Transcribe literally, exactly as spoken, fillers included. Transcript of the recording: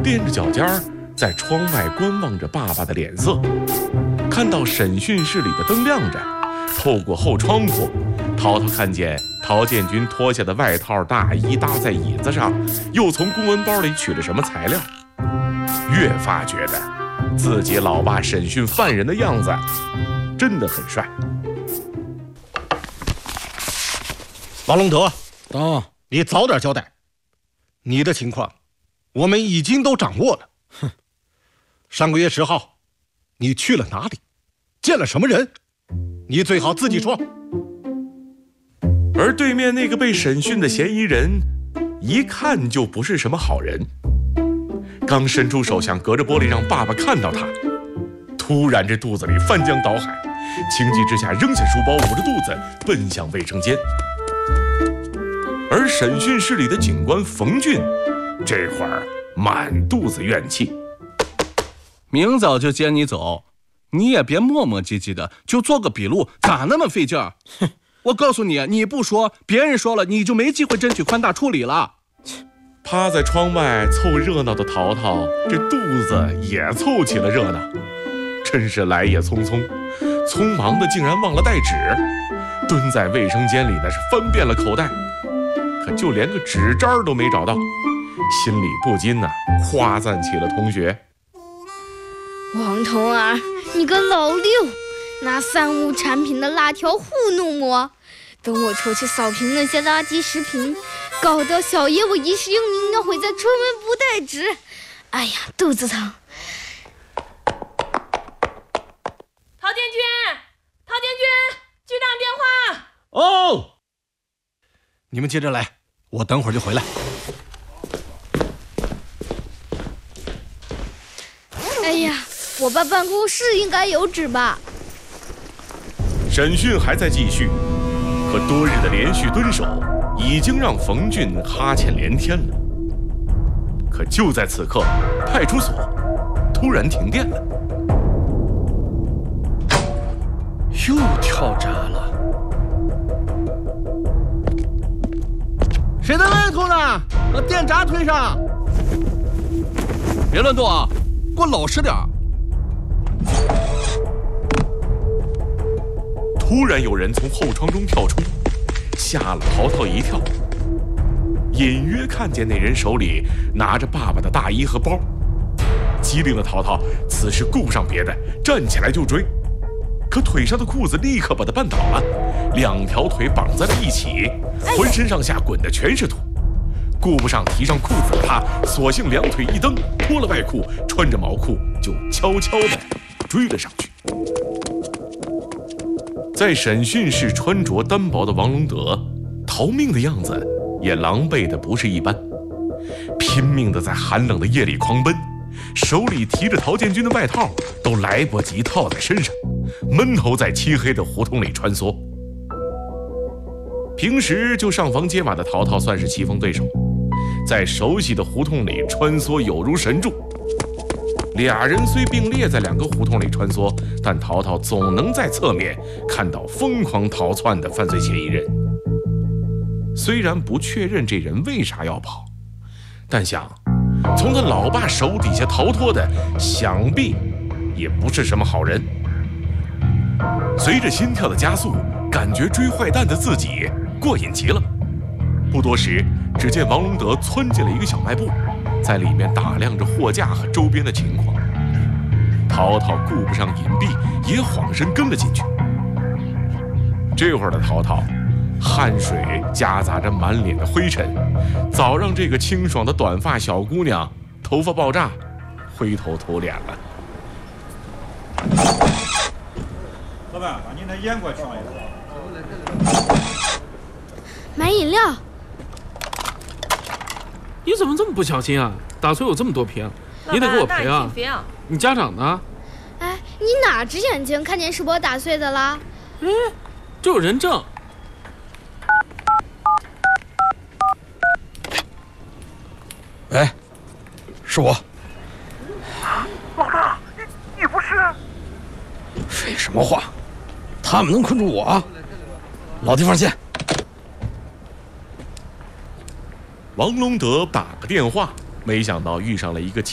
踮着脚尖儿在窗外观望着爸爸的脸色。看到审讯室里的灯亮着，透过后窗户，淘淘看见陶建军脱下的外套大衣搭在椅子上，又从公文包里取了什么材料，越发觉得自己老爸审讯犯人的样子真的很帅。 王龙德， 当你早点交代，你的情况我们已经都掌握了。哼，上个月十号你去了哪里，见了什么人，你最好自己说。 而对面那个被审讯的嫌疑人一看就不是什么好人，刚伸出手想隔着玻璃让爸爸看到他，突然这肚子里翻江倒海，情急之下扔下书包，捂着肚子奔向卫生间。而审讯室里的警官冯俊这会儿满肚子怨气， 明早就接你走，你也别磨磨唧唧的，就做个笔录，咋那么费劲儿？哼！我告诉你，你不说，别人说了，你就没机会争取宽大处理了。 趴在窗外凑热闹的淘淘，这肚子也凑起了热闹，真是来也匆匆，匆忙的竟然忘了带纸，蹲在卫生间里那是翻遍了口袋，可就连个纸渣都没找到，心里不禁呢、啊、夸赞起了同学。 王童儿，你个老六，拿三无产品的辣条糊弄我，等我出去扫平那些垃圾食品，搞到小爷我一世英名要毁在出门不带纸。哎呀，肚子疼。 陶建军，陶建军，局长电话。 哦，你们接着来，我等会儿就回来。 哎呀，我爸办公室应该有纸吧？ 审讯还在继续，可多日的连续蹲守已经让冯俊哈欠连天了。可就在此刻，派出所突然停电了， 又跳闸了。 谁在外头呢？把电闸推上！ 别乱动啊，给我老实点。 突然有人从后窗中跳出，吓了淘淘一跳。隐约看见那人手里拿着爸爸的大衣和包，机灵的淘淘此时顾不上别的，站起来就追。可腿上的裤子立刻把他绊倒了，两条腿绑在了一起，浑身上下滚的全是土。顾不上提上裤子的他，索性两腿一蹬，脱了外裤，穿着毛裤就悄悄地追了上去。在审讯室穿着单薄的王龙德，逃命的样子也狼狈的不是一般，拼命的在寒冷的夜里狂奔，手里提着陶建军的外套都来不及套在身上，闷头在漆黑的胡同里穿梭。平时就上房揭瓦的淘淘算是棋逢对手，在熟悉的胡同里穿梭有如神助。俩人虽并列在两个胡同里穿梭，但淘淘总能在侧面看到疯狂逃窜的犯罪嫌疑人。虽然不确认这人为啥要跑，但想从他老爸手底下逃脱的，想必也不是什么好人。随着心跳的加速，感觉追坏蛋的自己过瘾极了。不多时，只见王龙德窜进了一个小卖部，在里面打量着货架和周边的情况。淘淘顾不上隐蔽，也晃身跟了进去。这会儿的淘淘，汗水夹杂着满脸的灰尘，早让这个清爽的短发小姑娘头发爆炸，灰头土脸了。 老板，把您的烟给我上一个。 买饮料。 你怎么这么不小心啊？打碎有这么多瓶，你得给我赔啊！你家长呢？ 哎，你哪只眼睛看见是我打碎的啦？ 哎，这有人证。 喂，是我。 老大，你你不是？ 废什么话？他们能困住我？老地方见。 王龙德打个电话，没想到遇上了一个